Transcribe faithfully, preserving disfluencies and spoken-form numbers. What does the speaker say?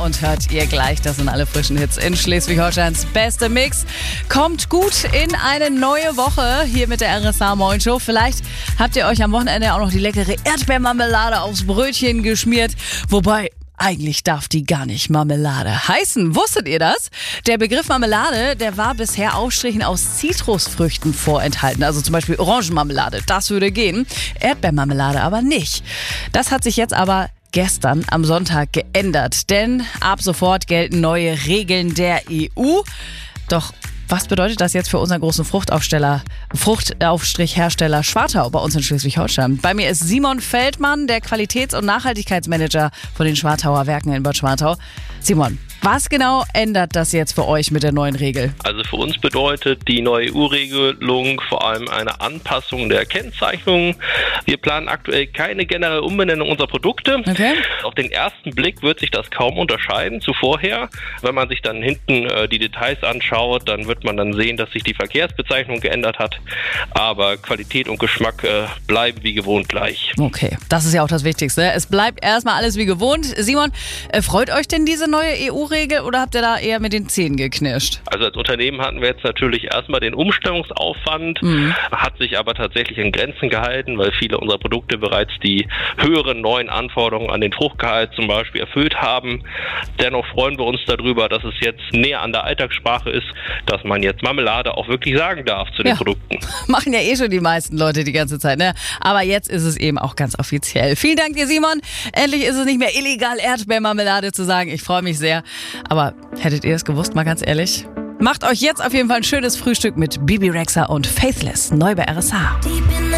und hört ihr gleich. Das sind alle frischen Hits in Schleswig-Holsteins beste Mix. Kommt gut in eine neue Woche hier mit der R S A Morning Show. Vielleicht habt ihr euch am Wochenende auch noch die leckere Erdbeermarmelade aufs Brötchen geschmiert. Wobei, eigentlich darf die gar nicht Marmelade heißen. Wusstet ihr das? Der Begriff Marmelade, der war bisher Aufstrichen aus Zitrusfrüchten vorenthalten. Also zum Beispiel Orangenmarmelade, das würde gehen. Erdbeermarmelade aber nicht. Das hat sich jetzt aber gestern am Sonntag geändert. Denn ab sofort gelten neue Regeln der E U. Doch was bedeutet das jetzt für unseren großen Fruchtaufsteller, Fruchtaufstrichhersteller Schwartau bei uns in Schleswig-Holstein? Bei mir ist Simon Feldmann, der Qualitäts- und Nachhaltigkeitsmanager von den Schwartauer Werken in Bad Schwartau. Simon, was genau ändert das jetzt für euch mit der neuen Regel? Also für uns bedeutet die neue E U-Regelung vor allem eine Anpassung der Kennzeichnung. Wir planen aktuell keine generelle Umbenennung unserer Produkte. Okay. Auf den ersten Blick wird sich das kaum unterscheiden zu vorher. Wenn man sich dann hinten äh, die Details anschaut, dann wird man dann sehen, dass sich die Verkehrsbezeichnung geändert hat. Aber Qualität und Geschmack äh, bleiben wie gewohnt gleich. Okay, das ist ja auch das Wichtigste. Es bleibt erstmal alles wie gewohnt. Simon, äh, freut euch denn diese neue E U-Regel oder habt ihr da eher mit den Zähnen geknirscht? Also als Unternehmen hatten wir jetzt natürlich erstmal den Umstellungsaufwand, mhm. hat sich aber tatsächlich in Grenzen gehalten, weil viele unserer Produkte bereits die höheren neuen Anforderungen an den Fruchtgehalt zum Beispiel erfüllt haben. Dennoch freuen wir uns darüber, dass es jetzt näher an der Alltagssprache ist, dass man jetzt Marmelade auch wirklich sagen darf zu den ja. Produkten. Machen ja eh schon die meisten Leute die ganze Zeit, ne? Aber jetzt ist es eben auch ganz offiziell. Vielen Dank dir, Simon. Endlich ist es nicht mehr illegal, Erdbeermarmelade zu sagen. Ich freue mich sehr. Aber hättet ihr es gewusst, mal ganz ehrlich? Macht euch jetzt auf jeden Fall ein schönes Frühstück mit Bibi Rexha und Faithless, neu bei R S H.